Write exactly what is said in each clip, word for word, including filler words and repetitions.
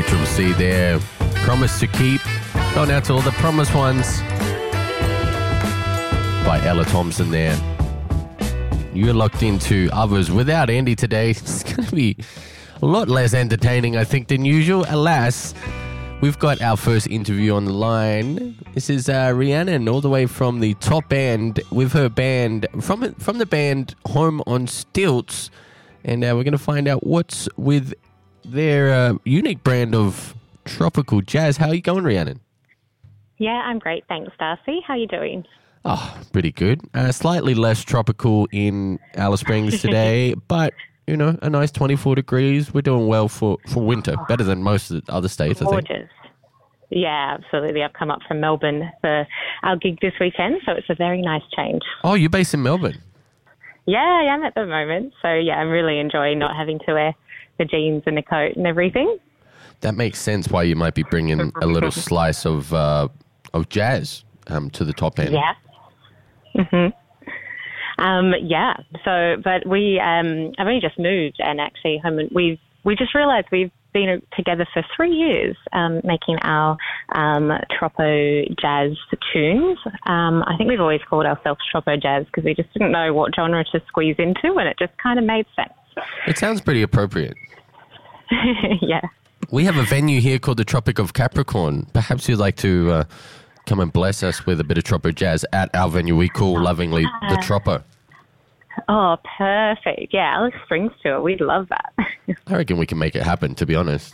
Triple C there. Promise to Keep. Going out to all the promised ones. By Ella Thompson there. You're locked into Others without Andy today. It's going to be a lot less entertaining, I think, than usual. Alas, we've got our first interview on the line. This is uh, Rhiannon, all the way from the Top End with her band, from from the band Home on Stilts. And uh, we're going to find out what's with their uh, unique brand of tropical jazz. How are you going, Rhiannon? Yeah, I'm great. Thanks, Darcy. How are you doing? Oh, pretty good. Uh, slightly less tropical in Alice Springs today, but, you know, a nice twenty-four degrees. We're doing well for, for winter, better than most of the other states, I think. Gorgeous. Yeah, absolutely. I've come up from Melbourne for our gig this weekend, so it's a very nice change. Oh, you're based in Melbourne? Yeah, I am at the moment. So, yeah, I'm really enjoying not having to wear the jeans and the coat and everything. That makes sense why you might be bringing a little slice of uh, of jazz um, to the Top End. Yeah. Mm-hmm. Um, yeah. So, but we, um, I've only just moved, and actually, home, we've we just realised we've been together for three years, um, making our um, Tropo jazz tunes. Um, I think we've always called ourselves Tropo jazz because we just didn't know what genre to squeeze into, and it just kind of made sense. It sounds pretty appropriate. Yeah. We have a venue here called the Tropic of Capricorn. Perhaps you'd like to uh, come and bless us with a bit of Tropo jazz at our venue we call lovingly the Tropo. Oh, perfect. Yeah, Alex Springs tour. We'd love that. I reckon we can make it happen, to be honest.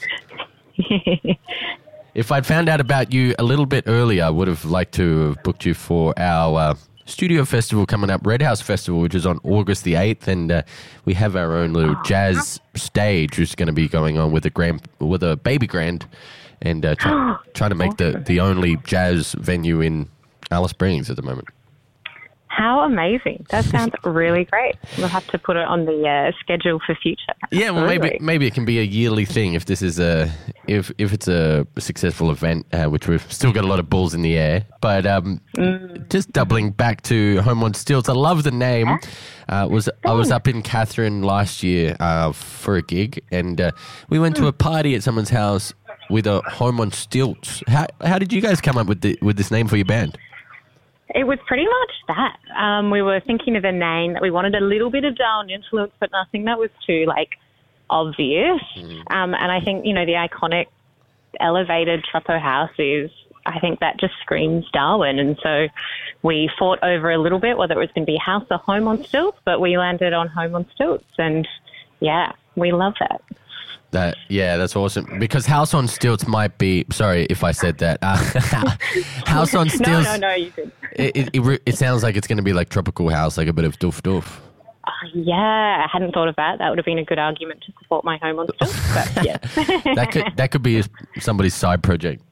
If I'd found out about you a little bit earlier, I would have liked to have booked you for our uh, studio festival coming up, Red House Festival, which is on August the eighth, and uh, we have our own little jazz stage which is going to be going on with a grand, with a baby grand, and uh, try, trying to make the, the only jazz venue in Alice Springs at the moment. How amazing. That sounds really great. We'll have to put it on the uh, schedule for future. Yeah, well, maybe maybe it can be a yearly thing if this is a if if it's a successful event, uh, which we've still got a lot of balls in the air. But um, mm. just doubling back to Home on Stilts, I love the name. Uh, was I was up in Catherine last year uh, for a gig, and uh, we went to a party at someone's house with a Home on Stilts. How how did you guys come up with the, with this name for your band? It was pretty much that. Um, we were thinking of a name that we wanted a little bit of Darwin influence, but nothing that was too, like, obvious. Mm. Um, and I think, you know, the iconic elevated Tropo house is, I think that just screams Darwin. And so we fought over a little bit whether it was going to be house or home on stilts, but we landed on home on stilts. And, yeah, we love that. That yeah, that's awesome. Because House on Stilts might be... Sorry if I said that. Uh, House on Stilts... no, no, no, you did. it, it, it, it sounds like it's going to be like Tropical House, like a bit of doof-doof. Oh, yeah, I hadn't thought of that. That would have been a good argument to support my home on stilts. But, yeah. that, could, that could be somebody's side project.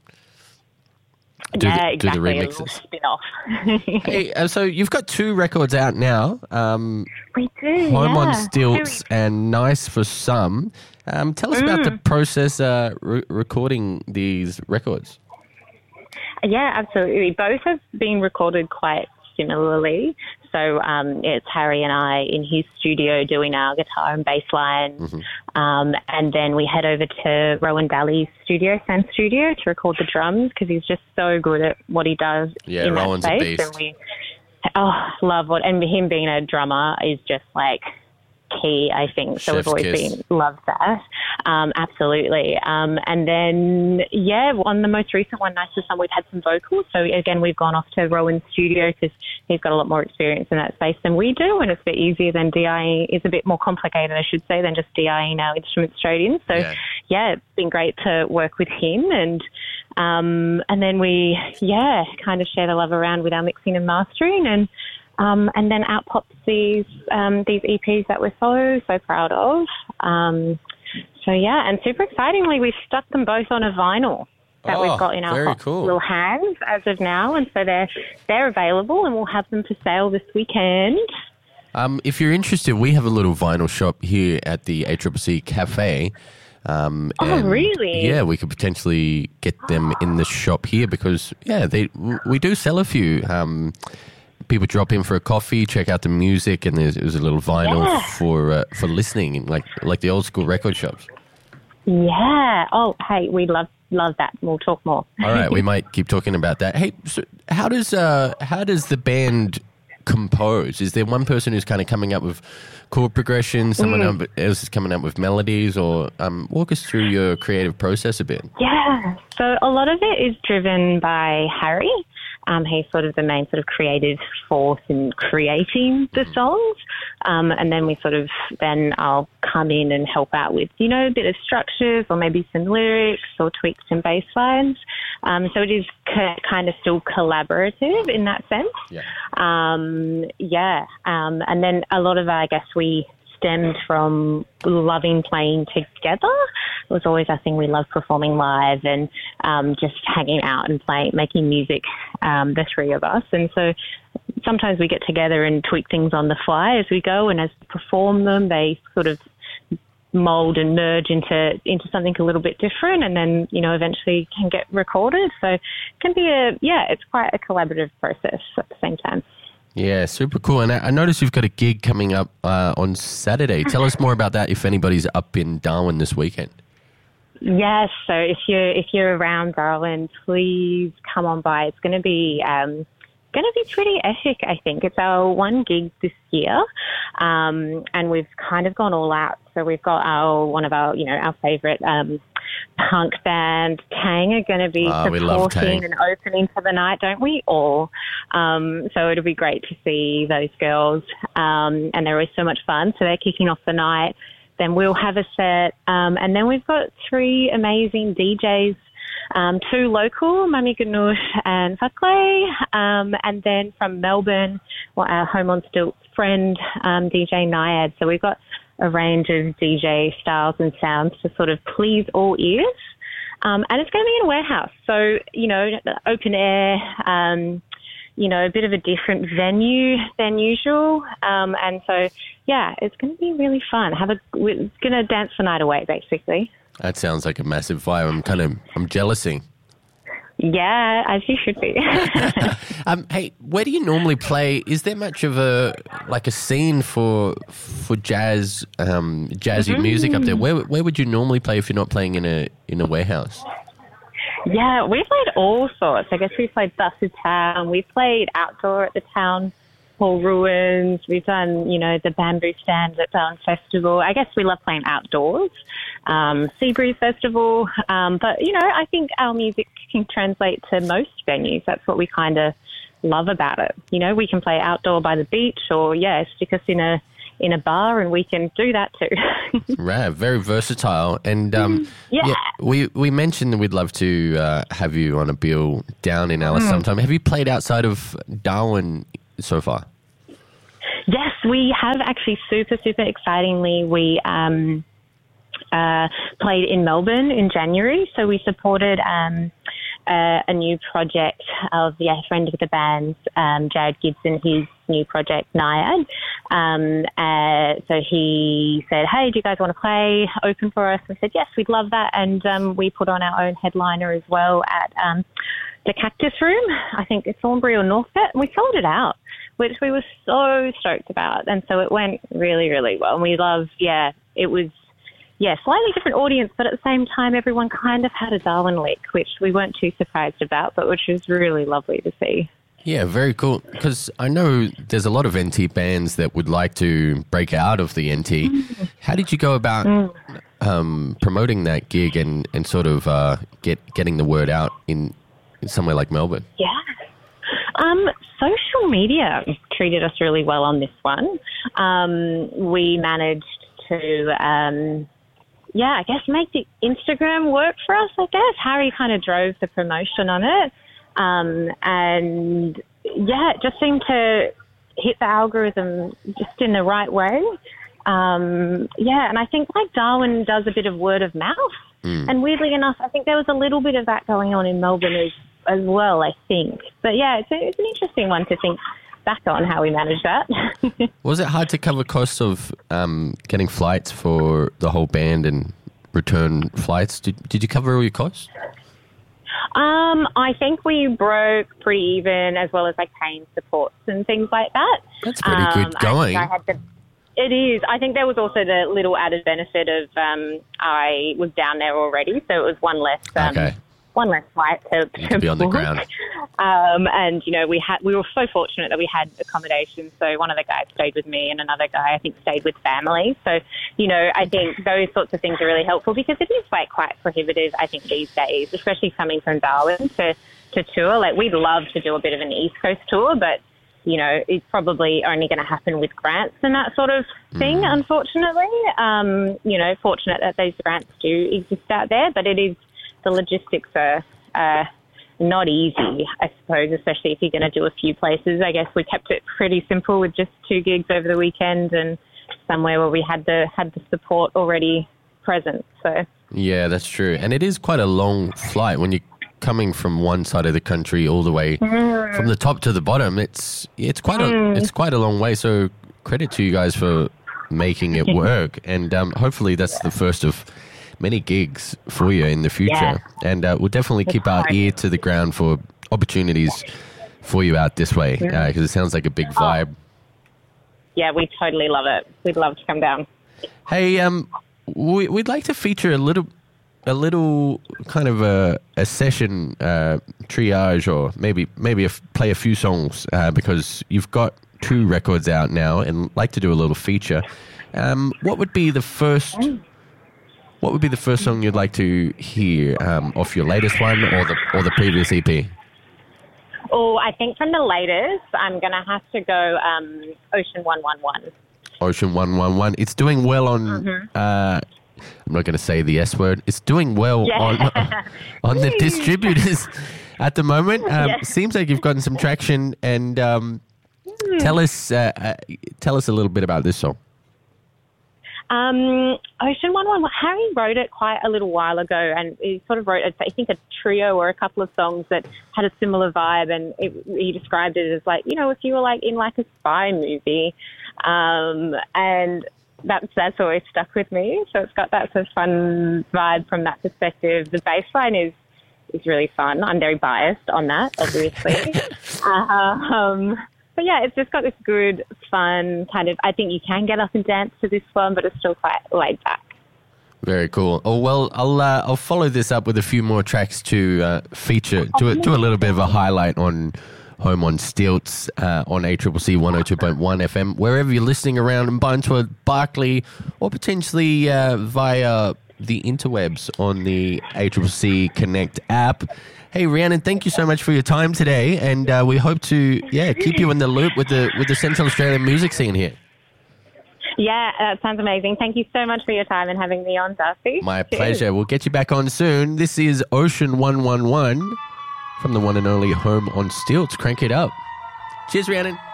Do yeah, the, exactly. Do the remixes. Spin-off. Hey, uh, so you've got two records out now. Um, we do, Home yeah. on Stilts and Nice for Some. Um, tell us mm. about the process uh, re- recording these records. Yeah, absolutely. Both have been recorded quite similarly. So um, it's Harry and I in his studio doing our guitar and bass lines. Mm-hmm. Um, and then we head over to Rowan Valley's studio, Sam Studio, to record the drums because he's just so good at what he does yeah, in Rowan's that a space. beast. And we, oh, love what, and him being a drummer is just like key, I think. So Chef's we've always kiss. been loved that. Um, absolutely. Um, and then, yeah, on the most recent one, Nice for Some, we've had some vocals. So again, we've gone off to Rowan's studio because he's got a lot more experience in that space than we do, and it's a bit easier than DIing. It's a bit more complicated, I should say, than just DIing our instruments straight in. So yeah, yeah it's been great to work with him, and um, and then we, yeah, kind of share the love around with our mixing and mastering, and Um, and then out pops these um, these E Ps that we're so, so proud of. Um, so, yeah, and super excitingly, we've stuck them both on a vinyl that oh, we've got in our hot cool. little hands as of now. And so they're, they're available, and we'll have them for sale this weekend. Um, if you're interested, we have a little vinyl shop here at the A C C C Cafe. Um, oh, and really? Yeah, we could potentially get them in the shop here because, yeah, they we do sell a few. Um People drop in for a coffee, check out the music, and there's, there's a little vinyl yeah. for uh, for listening, like like the old school record shops. Yeah. Oh, hey, we love love that. We'll talk more. All right, we might keep talking about that. Hey, so how does uh, how does the band compose? Is there one person who's kind of coming up with chord progression, someone mm. else is coming up with melodies, or um, walk us through your creative process a bit? Yeah. So a lot of it is driven by Harry. Um, he's sort of the main sort of creative force in creating the songs. Um, and then we sort of, then I'll come in and help out with, you know, a bit of structures or maybe some lyrics or tweaks and bass lines. Um, so it is ca- kind of still collaborative in that sense. Yeah. Um, yeah. Um, and then a lot of, I guess, we stemmed from loving playing together. It was always our thing. We loved performing live and um, just hanging out and playing, making music, um, the three of us. And so sometimes we get together and tweak things on the fly as we go, and as we perform them, they sort of mold and merge into into something a little bit different, and then, you know, eventually can get recorded. So it can be a, yeah, it's quite a collaborative process at the same time. Yeah, super cool. And I, I noticed you've got a gig coming up uh, on Saturday. Tell us more about that if anybody's up in Darwin this weekend. Yes, so if you're if you're around Darwin, please come on by. It's going to be um, going to be pretty epic, I think. It's our one gig this year, um, and we've kind of gone all out. So we've got our one of our you know our favourite um, punk band, Tang, are going to be oh, supporting and opening for the night, don't we all? Um, so it'll be great to see those girls, um, and they're always so much fun. So they're kicking off the night. Then we'll have a set, um, and then we've got three amazing D Js, um, two local, Mummy Ganoush and Fuckley, um, and then from Melbourne, well, our Home on Stilts friend, um, D J Naiad. So we've got a range of D J styles and sounds to sort of please all ears, um, and it's going to be in a warehouse. So, you know, open air, um, you know, a bit of a different venue than usual. Um, and so, yeah, it's going to be really fun. Have a, we're going to dance the night away, basically. That sounds like a massive vibe. I'm kind of, I'm jealousing. Yeah, as you should be. um, hey, where do you normally play? Is there much of a, like a scene for for jazz, um, jazzy mm-hmm. music up there? Where where would you normally play if you're not playing in a in a warehouse? Yeah, we played all sorts. I guess we played Busted Town. We played outdoor at the Town Hall Ruins. We've done, you know, the Bamboo Stand at Darwin Festival. I guess we love playing outdoors. Um, Seabreeze Festival. Um, but, you know, I think our music can translate to most venues. That's what we kind of love about it. You know, we can play outdoor by the beach or, yeah, stick us in a in a bar and we can do that too. Right, very versatile. And um, yeah. yeah, we we mentioned that we'd love to uh, have you on a bill down in Alice mm. sometime. Have you played outside of Darwin so far? Yes, we have actually. Super, super excitingly, we um, uh, played in Melbourne in January. So we supported um, uh, a new project of yeah, a friend of the band's, um, Jared Gibson, his new project, Naiad. Um, uh, so he said, hey, do you guys want to play open for us? We said, yes, we'd love that. And um, we put on our own headliner as well at um, the Cactus Room, I think it's Thornbury or Northcote. We sold it out, which we were so stoked about. And so it went really, really well. And we loved, yeah, it was, yeah, slightly different audience, but at the same time, everyone kind of had a Darwin lick, which we weren't too surprised about, but which was really lovely to see. Yeah, very cool. Because I know there's a lot of N T bands that would like to break out of the N T. Mm. How did you go about mm. um, promoting that gig and, and sort of uh, get getting the word out in, in somewhere like Melbourne? Yeah. Um, social media treated us really well on this one. Um, we managed to, um, yeah, I guess make the Instagram work for us, I guess. Harry kind of drove the promotion on it. Um, and, yeah, it just seemed to hit the algorithm just in the right way. Um, yeah, and I think like Darwin does a bit of word of mouth. Mm. And weirdly enough, I think there was a little bit of that going on in Melbourne as, as well, I think. But, yeah, it's, a, it's an interesting one to think back on how we managed that. Was it hard to cover costs of um, getting flights for the whole band and return flights? Did, did you cover all your costs? Um, I think we broke pretty even, as well as like paying supports and things like that. That's pretty um, good going. I, I had the, It is. I think there was also the little added benefit of um, I was down there already, so it was one less um, Okay. one less flight to, to, To be on the book. ground. Um, and you know, we had we were so fortunate that we had accommodation. So one of the guys stayed with me, and another guy I think stayed with family. So you know, I think those sorts of things are really helpful because it is like quite prohibitive. I think these days, especially coming from Darwin to to tour. Like we'd love to do a bit of an East Coast tour, but you know, it's probably only going to happen with grants and that sort of thing, mm. unfortunately. Um, you know, fortunate that those grants do exist out there, but it is, the logistics are uh, not easy, I suppose, especially if you're going to do a few places. I guess we kept it pretty simple with just two gigs over the weekend and somewhere where we had the, had the support already present. So yeah, that's true. And it is quite a long flight when you coming from one side of the country all the way mm. from the top to the bottom. It's it's quite mm. a it's quite a long way. So credit to you guys for making it work, and um, hopefully that's yeah. the first of many gigs for you in the future. Yeah. And uh, we'll definitely keep our ear to the ground for opportunities for you out this way because mm. uh, it sounds like a big vibe. Oh. Yeah, we totally love it. We'd love to come down. Hey, um, we, we'd like to feature a little. A little kind of a, a session uh, triage, or maybe maybe a, play a few songs uh, because you've got two records out now, and like to do a little feature. Um, what would be the first? What would be the first song you'd like to hear um, off your latest one, or the or the previous E P? Oh, I think from the latest, I'm gonna have to go um, Ocean One One One. Ocean One One One. It's doing well on. Mm-hmm. Uh, I'm not going to say the S word. It's doing well yeah. on on the distributors at the moment. Um, yeah. Seems like you've gotten some traction. And um, mm. tell us uh, uh, tell us a little bit about this song. Um, Ocean One One. Harry wrote it quite a little while ago, and he sort of wrote, I think, a trio or a couple of songs that had a similar vibe. And it, he described it as like, you know, if you were like in like a spy movie, um, and That's that's always stuck with me. So it's got that sort of fun vibe from that perspective. The bass line is is really fun. I'm very biased on that, obviously. um, but yeah, it's just got this good, fun kind of. I think you can get up and dance to this one, but it's still quite laid back. Very cool. Oh well, I'll uh, I'll follow this up with a few more tracks to uh, feature, do a, do a little bit of a highlight on Home on Stilts uh, on A C C C one oh two point one F M, wherever you're listening around in Barnsworth, Barclay, or potentially uh, via the interwebs on the A C C C Connect app. Hey, Rhiannon, thank you so much for your time today, and uh, we hope to yeah keep you in the loop with the with the Central Australian music scene here. Yeah, that sounds amazing. Thank you so much for your time and having me on, Darcy. My Cheers. pleasure. We'll get you back on soon. This is Ocean One One One. From the one and only Home on Stilts. Crank it up. Cheers, Rhiannon.